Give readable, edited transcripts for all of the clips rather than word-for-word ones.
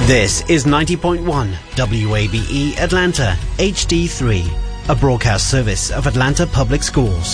This is 90.1 WABE Atlanta HD3, a broadcast service of Atlanta Public Schools.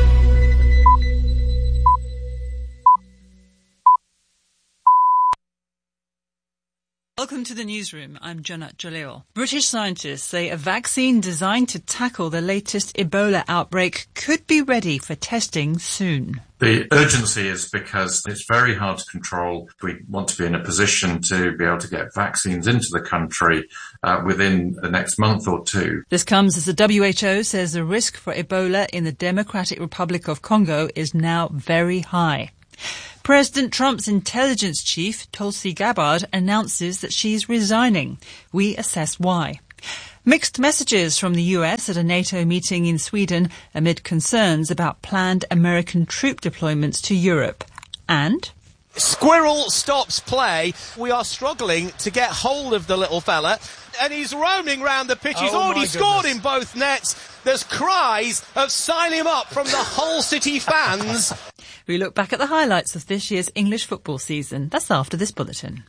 Welcome to the newsroom. I'm Janat Jalil. British scientists say a vaccine designed to tackle the latest Ebola outbreak could be ready for testing soon. The urgency is because it's very hard to control. We want to be in a position to be able to get vaccines into the country within the next month or two. This comes as the WHO says the risk for Ebola in the Democratic Republic of Congo is now very high. President Trump's intelligence chief, Tulsi Gabbard, announces that she's resigning. We assess why. Mixed messages from the US at a NATO meeting in Sweden amid concerns about planned American troop deployments to Europe. And Squirrel stops play. We are struggling to get hold of the little fella, and he's roaming round the pitch. He's already scored in both nets. There's cries of sign him up from the Hull City fans. We look back at the highlights of this year's English football season. That's after this bulletin.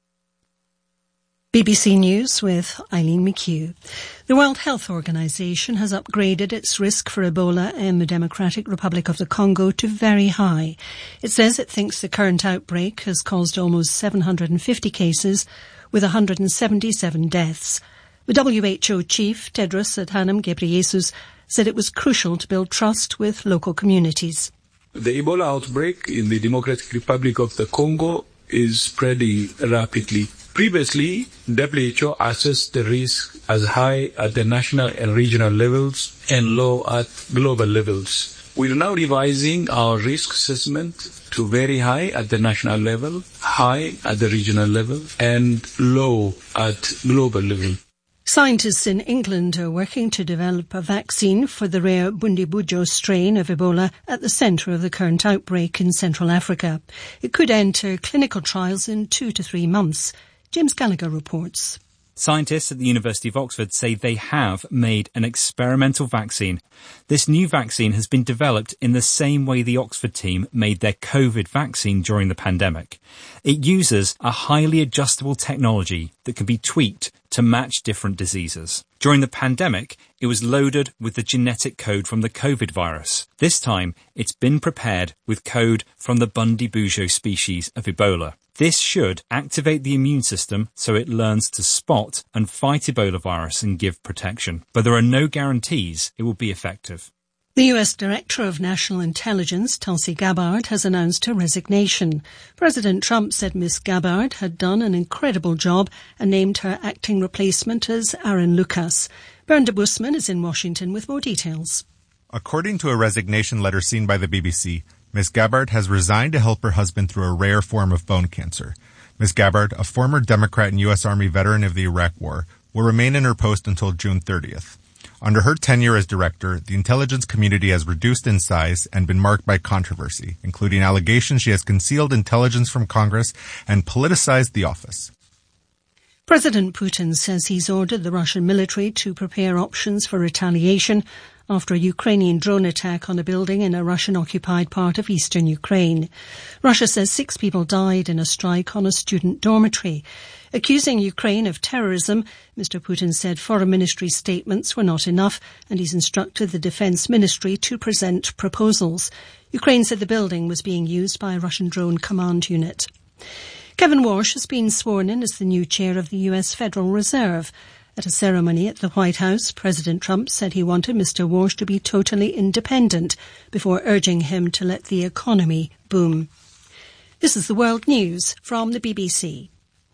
BBC News with Eileen McHugh. The World Health Organization has upgraded its risk for Ebola in the Democratic Republic of the Congo to very high. It says it thinks the current outbreak has caused almost 750 cases with 177 deaths. The WHO chief, Tedros Adhanom Ghebreyesus, said it was crucial to build trust with local communities. The Ebola outbreak in the Democratic Republic of the Congo is spreading rapidly. Previously, WHO assessed the risk as high at the national and regional levels and low at global levels. We are now revising our risk assessment to very high at the national level, high at the regional level, and low at global level. Scientists in England are working to develop a vaccine for the rare Bundibugyo strain of Ebola at the centre of the current outbreak in Central Africa. It could enter clinical trials in 2 to 3 months. James Gallagher reports. Scientists at the University of Oxford say they have made an experimental vaccine. This new vaccine has been developed in the same way the Oxford team made their COVID vaccine during the pandemic. It uses a highly adjustable technology that can be tweaked to match different diseases. During the pandemic, it was loaded with the genetic code from the COVID virus. This time, it's been prepared with code from the Bundibugyo species of Ebola. This should activate the immune system so it learns to spot and fight Ebola virus and give protection. But there are no guarantees it will be effective. The US Director of National Intelligence, Tulsi Gabbard, has announced her resignation. President Trump said Ms. Gabbard had done an incredible job and named her acting replacement as Aaron Lucas. Bernda Busman is in Washington with more details. According to a resignation letter seen by the BBC, Ms. Gabbard has resigned to help her husband through a rare form of bone cancer. Ms. Gabbard, a former Democrat and U.S. Army veteran of the Iraq War, will remain in her post until June 30th. Under her tenure as director, the intelligence community has reduced in size and been marked by controversy, including allegations she has concealed intelligence from Congress and politicized the office. President Putin says he's ordered the Russian military to prepare options for retaliation after a Ukrainian drone attack on a building in a Russian-occupied part of eastern Ukraine. Russia says 6 people died in a strike on a student dormitory. Accusing Ukraine of terrorism, Mr. Putin said foreign ministry statements were not enough, and he's instructed the defence ministry to present proposals. Ukraine said the building was being used by a Russian drone command unit. Kevin Warsh has been sworn in as the new chair of the US Federal Reserve. At a ceremony at the White House, President Trump said he wanted Mr. Warsh to be totally independent before urging him to let the economy boom. This is the World News from the BBC.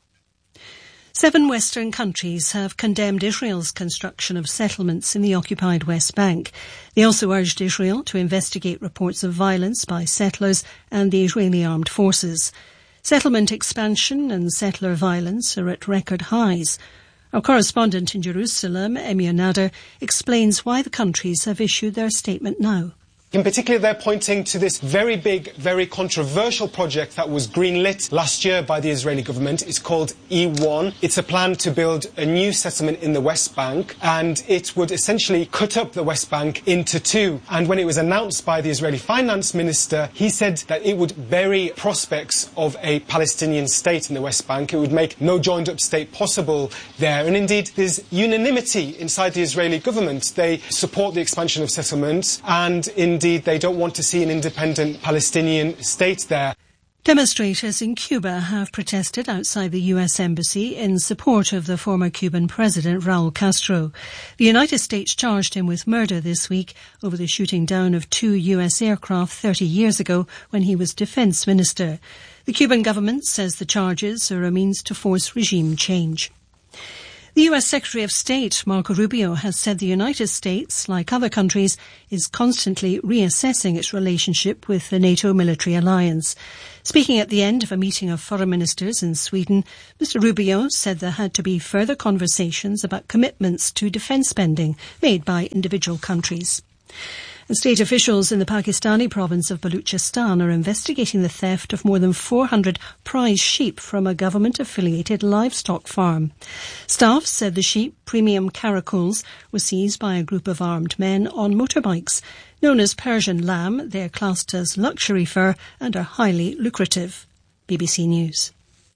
7 Western countries have condemned Israel's construction of settlements in the occupied West Bank. They also urged Israel to investigate reports of violence by settlers and the Israeli armed forces. Settlement expansion and settler violence are at record highs. Our correspondent in Jerusalem, Emir Nader, explains why the countries have issued their statement now. In particular, they're pointing to this very big, very controversial project that was greenlit last year by the Israeli government. It's called E1. It's a plan to build a new settlement in the West Bank, and it would essentially cut up the West Bank into two. And when it was announced by the Israeli finance minister, he said that it would bury prospects of a Palestinian state in the West Bank. It would make no joined-up state possible there. And indeed, there's unanimity inside the Israeli government. They support the expansion of settlements, and indeed, they don't want to see an independent Palestinian state there. Demonstrators in Cuba have protested outside the US Embassy in support of the former Cuban president Raul Castro. The United States charged him with murder this week over the shooting down of 2 US aircraft 30 years ago when he was defense minister. The Cuban government says the charges are a means to force regime change. The US Secretary of State, Marco Rubio, has said the United States, like other countries, is constantly reassessing its relationship with the NATO military alliance. Speaking at the end of a meeting of foreign ministers in Sweden, Mr. Rubio said there had to be further conversations about commitments to defence spending made by individual countries. And state officials in the Pakistani province of Baluchistan are investigating the theft of more than 400 prize sheep from a government-affiliated livestock farm. Staff said the sheep, premium caracoles, were seized by a group of armed men on motorbikes. Known as Persian lamb, they are classed as luxury fur and are highly lucrative. BBC News.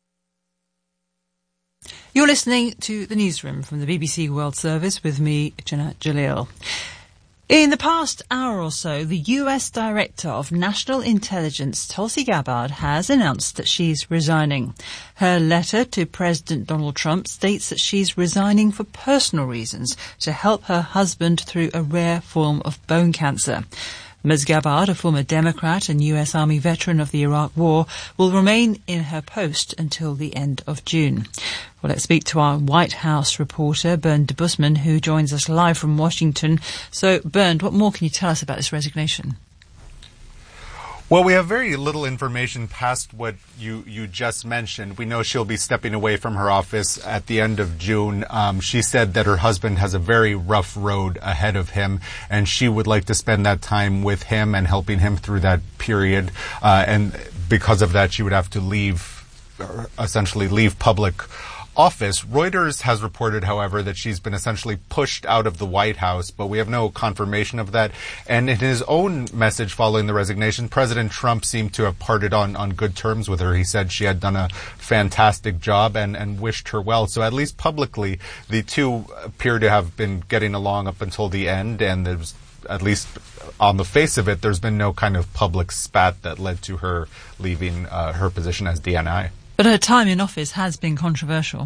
You're listening to the newsroom from the BBC World Service with me, Jeanette Jalil. In the past hour or so, the US Director of National Intelligence, Tulsi Gabbard, has announced that she's resigning. Her letter to President Donald Trump states that she's resigning for personal reasons to help her husband through a rare form of bone cancer. Ms. Gabbard, a former Democrat and US Army veteran of the Iraq War, will remain in her post until the end of June. Well, let's speak to our White House reporter, Bernd Debusman, who joins us live from Washington. So, Bernd, what more can you tell us about this resignation? Well, we have very little information past what you just mentioned. We know she'll be stepping away from her office at the end of June. She said that her husband has a very rough road ahead of him, and she would like to spend that time with him and helping him through that period. And because of that, she would have to essentially leave public office. Reuters has reported, however, that she's been essentially pushed out of the White House, but we have no confirmation of that. And in his own message following the resignation, President Trump seemed to have parted on good terms with her. He said she had done a fantastic job and wished her well. So at least publicly, the two appear to have been getting along up until the end, and there's, at least on the face of it, there's been no kind of public spat that led to her leaving her position as DNI. But her time in office has been controversial.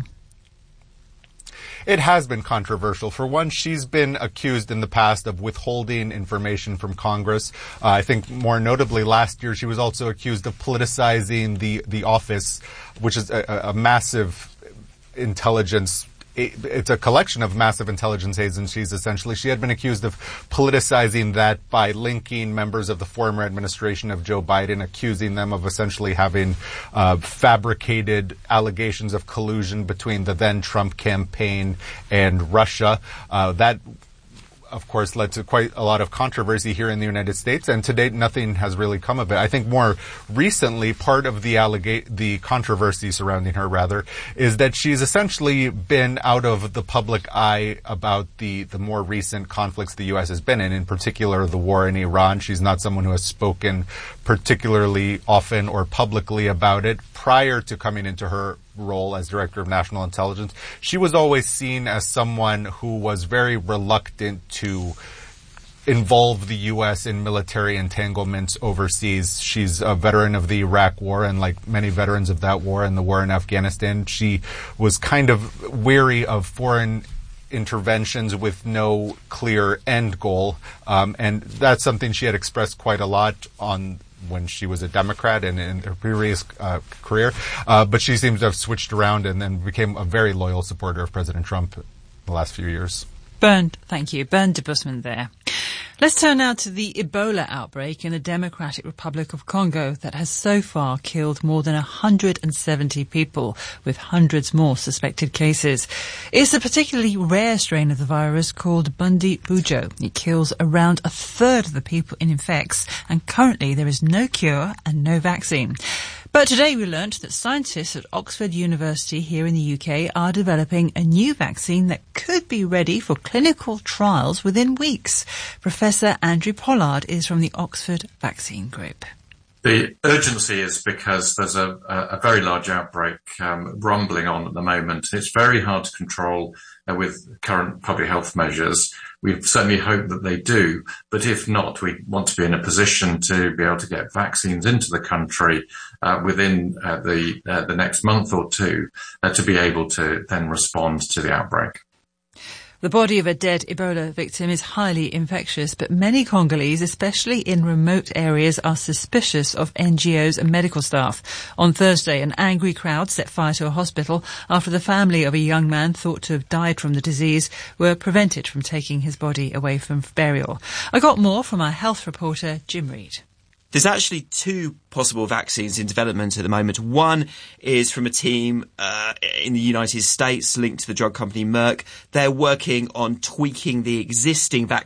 It has been controversial. For one, she's been accused in the past of withholding information from Congress. I think more notably last year, she was also accused of politicizing the office, which is a massive intelligence. It's a collection of massive intelligence agencies, essentially. She had been accused of politicizing that by linking members of the former administration of Joe Biden, accusing them of essentially having fabricated allegations of collusion between the then Trump campaign and Russia. That, of course, led to quite a lot of controversy here in the United States, and to date, nothing has really come of it. I think more recently, part of the controversy surrounding her, is that she's essentially been out of the public eye about the more recent conflicts the U.S. has been in particular the war in Iran. She's not someone who has spoken particularly often or publicly about it. Prior to coming into her role as Director of National Intelligence, she was always seen as someone who was very reluctant to involve the U.S. in military entanglements overseas. She's a veteran of the Iraq War, and like many veterans of that war and the war in Afghanistan, she was kind of weary of foreign interventions with no clear end goal. And that's something she had expressed quite a lot when she was a Democrat and in her previous career. But she seems to have switched around and then became a very loyal supporter of President Trump in the last few years. Bernd, thank you. Bernd Debusman there. Let's turn now to the Ebola outbreak in the Democratic Republic of Congo that has so far killed more than 170 people, with hundreds more suspected cases. It's a particularly rare strain of the virus called Bundi-Bujo. It kills around a third of the people it infects, and currently there is no cure and no vaccine. But today we learnt that scientists at Oxford University here in the UK are developing a new vaccine that could be ready for clinical trials within weeks. Professor Andrew Pollard is from the Oxford Vaccine Group. The urgency is because there's a very large outbreak rumbling on at the moment. It's very hard to control with current public health measures. We certainly hope that they do, but if not, we want to be in a position to be able to get vaccines into the country within the next month or two to be able to then respond to the outbreak. The body of a dead Ebola victim is highly infectious, but many Congolese, especially in remote areas, are suspicious of NGOs and medical staff. On Thursday, an angry crowd set fire to a hospital after the family of a young man thought to have died from the disease were prevented from taking his body away from burial. I got more from our health reporter, Jim Reid. There's actually two possible vaccines in development at the moment. One is from a team in the United States linked to the drug company Merck. They're working on tweaking the existing vaccine